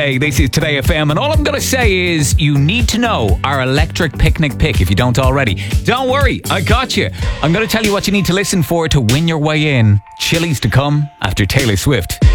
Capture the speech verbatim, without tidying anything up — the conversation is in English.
Hey, this is Today F M, and all I'm going to say is you need to know our electric picnic pick if you don't already. Don't worry, I got you. I'm going to tell you what you need to listen for to win your way in. Chili's to come after Taylor Swift.